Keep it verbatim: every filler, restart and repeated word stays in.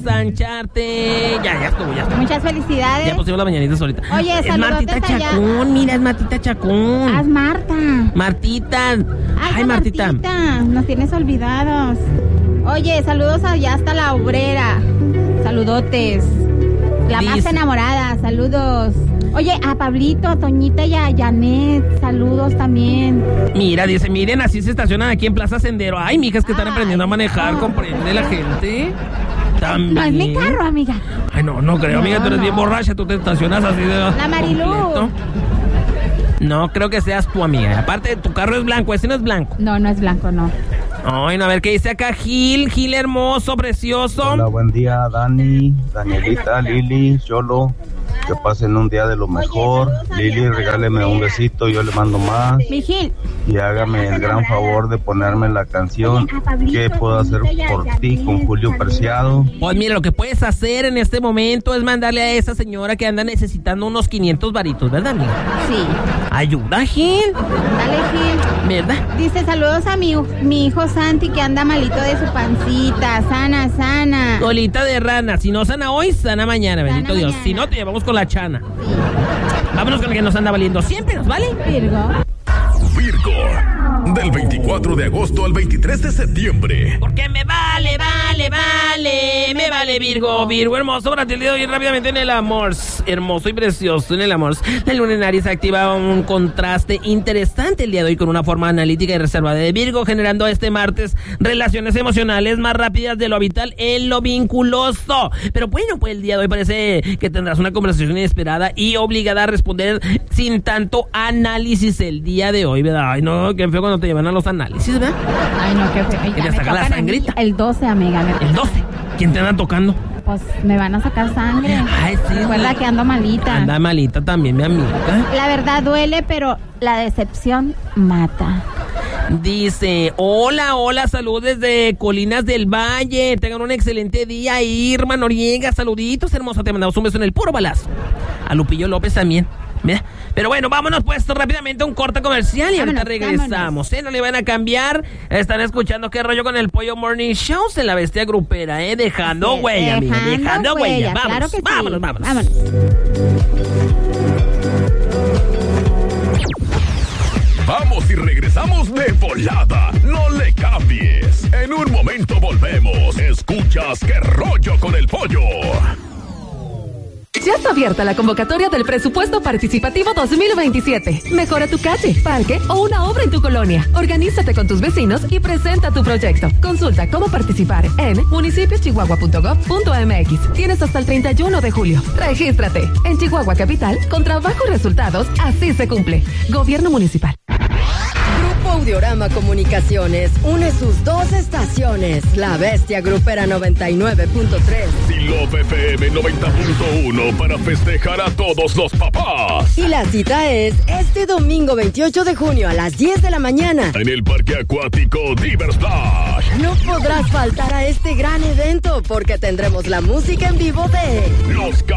ensancharte. Ya, ya estuvo, ya estuvo. Muchas felicidades. Ya pusimos las mañanitas ahorita. Oye, es saludotes Martita allá. Chacón, mira, es Martita Chacón. Haz Marta. Martita. Haz Ay, a Martita. Martita. Nos tienes olvidados. Oye, saludos allá hasta la obrera. Saludotes. La Dice. más enamorada, saludos. Oye, a Pablito, a Toñita y a Janet, saludos también. Mira, dice, miren, así se estacionan aquí en Plaza Sendero. Ay, mijas, que están Ay, aprendiendo a manejar, no. comprende la gente. También. No es mi carro, amiga. Ay, no, no creo, No, amiga, tú eres no. bien borracha, tú te estacionas así de... La Marilú. completo. No, creo que seas tu amiga. Aparte, tu carro es blanco, ese no es blanco. No, no es blanco, no. Ay, no, a ver, ¿qué dice acá? Gil, Gil hermoso, precioso. Hola, buen día, Dani, Danielita, Lili, Cholo. Que pasen un día de lo mejor. Lili, regáleme un besito, yo le mando más. Mi Gil. Y hágame el gran favor de ponerme la canción ¿Qué puedo hacer por ti? Con Julio Preciado. Pues mira, lo que puedes hacer en este momento es mandarle a esa señora que anda necesitando unos quinientos varitos, ¿verdad, amiga? Sí. Ayuda, Gil. Dale, Gil. ¿Verdad? Dice, saludos a mi, mi hijo Santi, que anda malito de su pancita. Sana, sana. Colita de rana. Si no sana hoy, sana mañana, bendito Sana Dios. mañana. Si no, te llevamos con la chana. Vámonos con el que nos anda valiendo siempre, ¿nos vale? Virgo. Virgo, del veinticuatro de agosto al veintitrés de septiembre. Porque me vale, vale, vale. Me vale, Virgo. Virgo hermoso, para ti el día de hoy rápidamente en el amor. Hermoso y precioso en el amor. La luna en Aries activa un contraste interesante el día de hoy con una forma analítica y reservada de Virgo, generando este martes relaciones emocionales más rápidas de lo habitual en lo vinculoso. Pero bueno, pues el día de hoy parece que tendrás una conversación inesperada y obligada a responder sin tanto análisis el día de hoy, ¿verdad? Ay, no, qué feo cuando te llevan a los análisis, ¿verdad? Ay, no, qué feo. Ay, Que ya te me saca la tocan a mí. sangrita. El doce, amiga. me- El doce. ¿Quién te anda tocando? Pues me van a sacar sangre. Ay, sí. Recuerda que ando malita. Anda malita también, mi amiga. La verdad duele, pero la decepción mata. Dice, hola, hola, salud desde Colinas del Valle. Tengan un excelente día, Irma Noriega. Saluditos, hermosa. Te mandamos un beso en el puro balazo. A Lupillo López también. Mira. Pero bueno, vámonos pues rápidamente a un corte comercial y Vámonos, ahorita regresamos. ¿eh? No le van a cambiar. Están escuchando qué rollo con el Pollo Morning Shows en la bestia grupera, ¿eh? Dejando Sí, huella, amiga. dejando Dejando huella. huella, Vamos, claro que sí. vámonos, vámonos. Vámonos. Vamos y regresamos de volada. No le cambies. En un momento volvemos. Escuchas qué rollo con el pollo. Ya está abierta la convocatoria del Presupuesto Participativo dos mil veintisiete. Mejora tu calle, parque o una obra en tu colonia. Organízate con tus vecinos y presenta tu proyecto. Consulta cómo participar en municipio chihuahua punto gov punto m x. Tienes hasta el treinta y uno de julio. Regístrate. En Chihuahua Capital, con trabajo y resultados, así se cumple. Gobierno Municipal. Grupo Audiorama Comunicaciones une sus dos estaciones, La Bestia Grupera noventa y nueve punto tres Y Love F M noventa punto uno para festejar a todos los papás. y la cita es este domingo veintiocho de junio a las diez de la mañana. En el Parque Acuático Divers Splash. No podrás faltar a este gran evento porque tendremos la música en vivo de Los